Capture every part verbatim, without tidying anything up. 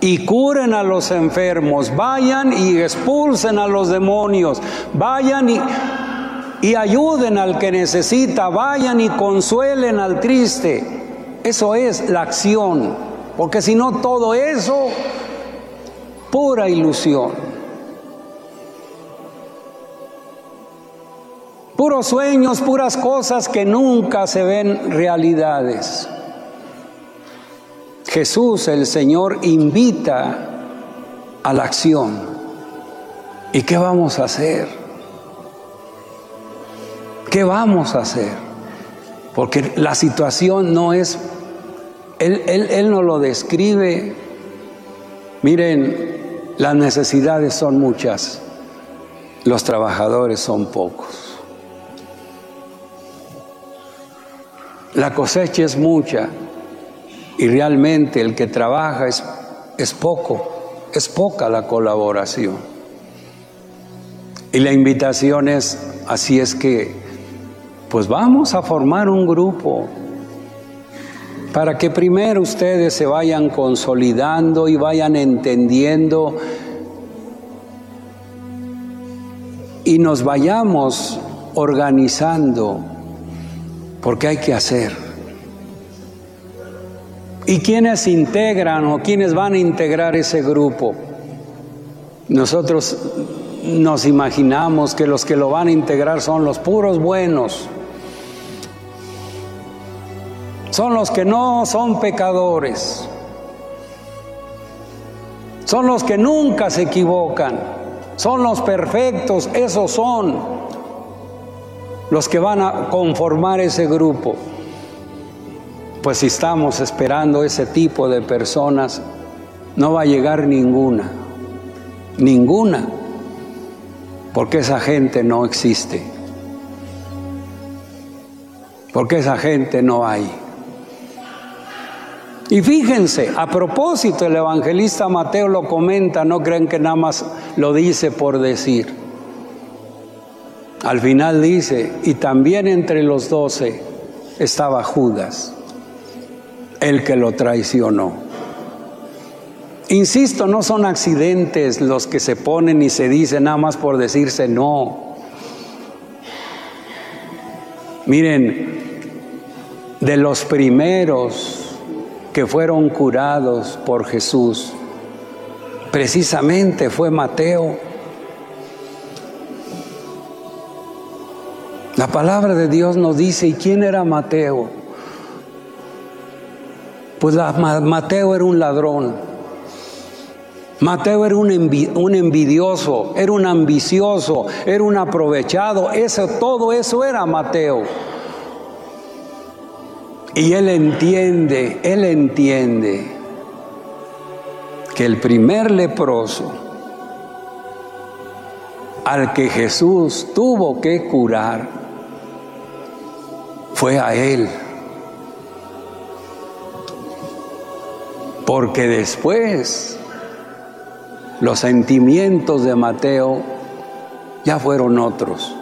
y curen a los enfermos, vayan y expulsen a los demonios, vayan y, y ayuden al que necesita, vayan y consuelen al triste. Eso es la acción, porque si no todo eso, pura ilusión, puros sueños, puras cosas que nunca se ven realidades. Jesús, el Señor, invita a la acción. ¿Y qué vamos a hacer? ¿Qué vamos a hacer? Porque la situación no es, Él, él, él nos lo describe. Miren, las necesidades son muchas, los trabajadores son pocos. La cosecha es mucha y realmente el que trabaja es, es poco, es poca la colaboración. Y la invitación es, así es que, pues vamos a formar un grupo para que primero ustedes se vayan consolidando y vayan entendiendo y nos vayamos organizando, porque hay que hacer. ¿Y quiénes integran o quiénes van a integrar ese grupo? Nosotros nos imaginamos que los que lo van a integrar son los puros buenos, son los que no son pecadores, son los que nunca se equivocan, son los perfectos, esos son los que van a conformar ese grupo. Pues si estamos esperando ese tipo de personas, no va a llegar ninguna, ninguna, porque esa gente no existe, porque esa gente no hay. Y fíjense, a propósito, el evangelista Mateo lo comenta, no creen que nada más lo dice por decir. Al final dice, y también entre los doce estaba Judas, el que lo traicionó. Insisto, no son accidentes los que se ponen y se dicen nada más por decirse, no. Miren, de los primeros que fueron curados por Jesús, precisamente fue Mateo. La palabra de Dios nos dice, ¿y quién era Mateo? Pues la, Mateo era un ladrón, Mateo era un, envi, un envidioso, era un ambicioso, era un aprovechado, eso, todo eso era Mateo. Y él entiende, él entiende que el primer leproso al que Jesús tuvo que curar fue a él. Porque después los sentimientos de Mateo ya fueron otros.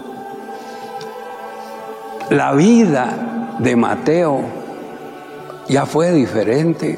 La vida de Mateo ya fue diferente.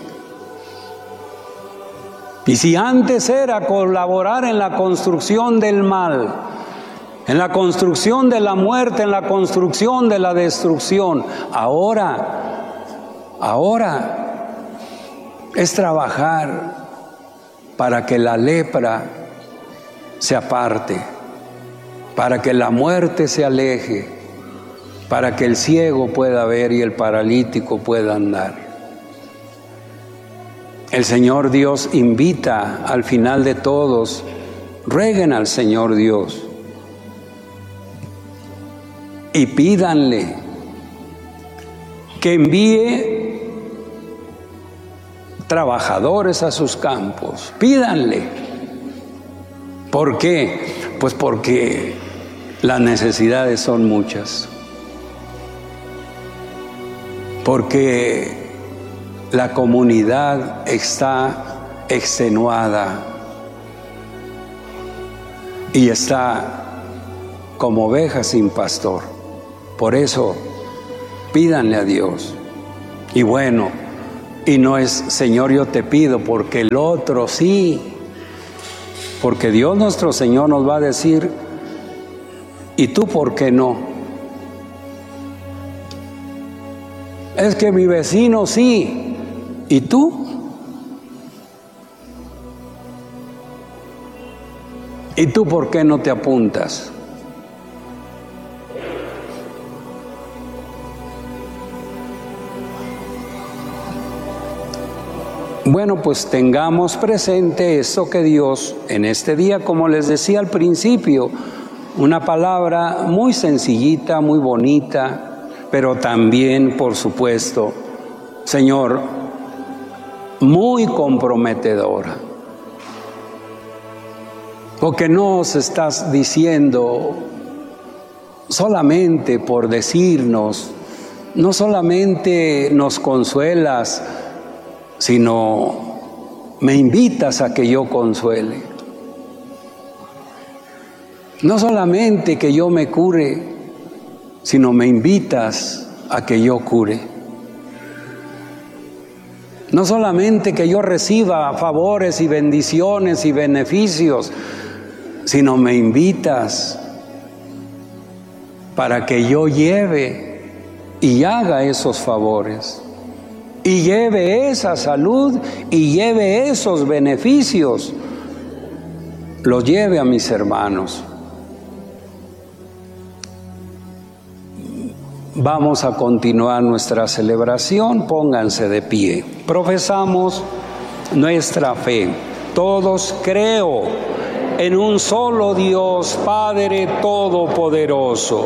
Y si antes era colaborar en la construcción del mal, en la construcción de la muerte, en la construcción de la destrucción, ahora, ahora es trabajar para que la lepra se aparte, para que la muerte se aleje, para que el ciego pueda ver y el paralítico pueda andar. El Señor Dios invita al final de todos, rueguen al Señor Dios y pídanle que envíe trabajadores a sus campos, pídanle. ¿Por qué? Pues porque las necesidades son muchas. Porque la comunidad está extenuada y está como oveja sin pastor. Por eso, pídanle a Dios. Y bueno, Y no es, Señor, yo te pido porque el otro sí. Porque Dios nuestro Señor nos va a decir, ¿y tú por qué no? Es que mi vecino sí, ¿y tú? ¿Y tú por qué no te apuntas? Bueno, pues tengamos presente esto que Dios en este día, como les decía al principio, una palabra muy sencillita, muy bonita, pero también, por supuesto, Señor, muy comprometedora. Porque no nos estás diciendo solamente por decirnos, no solamente nos consuelas, sino me invitas a que yo consuele. No solamente que yo me cure, sino me invitas a que yo cure. No solamente que yo reciba favores y bendiciones y beneficios, sino me invitas para que yo lleve y haga esos favores. Y lleve esa salud y lleve esos beneficios, los lleve a mis hermanos. Vamos a continuar nuestra celebración, pónganse de pie. Profesamos nuestra fe. Todos creo en un solo Dios, Padre Todopoderoso,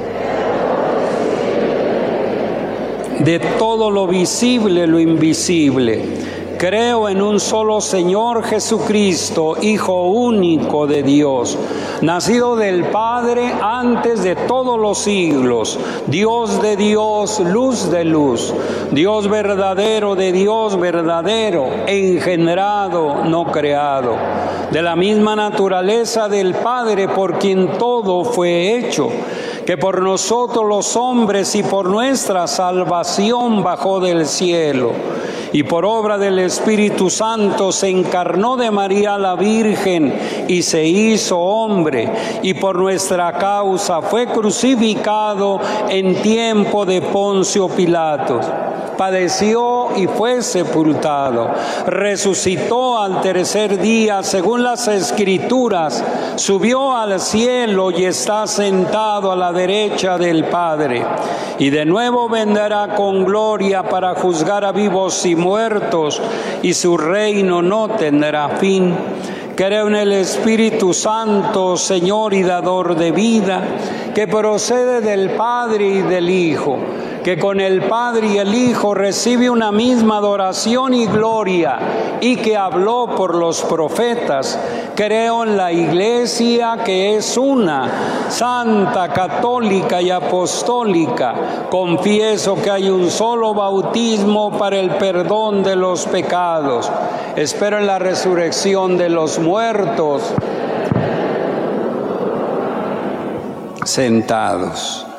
de todo lo visible, lo invisible. Creo en un solo Señor Jesucristo, Hijo único de Dios, nacido del Padre antes de todos los siglos, Dios de Dios, luz de luz, Dios verdadero de Dios verdadero, engendrado, no creado, de la misma naturaleza del Padre, por quien todo fue hecho, que por nosotros los hombres y por nuestra salvación bajó del cielo, y por obra del Espíritu Santo se encarnó de María la Virgen y se hizo hombre, y por nuestra causa fue crucificado en tiempo de Poncio Pilato. Padeció y fue sepultado, resucitó al tercer día según las Escrituras, subió al cielo y está sentado a la derecha del Padre, y de nuevo vendrá con gloria para juzgar a vivos y muertos, y su reino no tendrá fin. Creo en el Espíritu Santo, Señor y dador de vida, que procede del Padre y del Hijo, que con el Padre y el Hijo recibe una misma adoración y gloria, y que habló por los profetas. Creo en la Iglesia, que es una, santa, católica y apostólica. Confieso que hay un solo bautismo para el perdón de los pecados. Espero en la resurrección de los muertos. Sentados.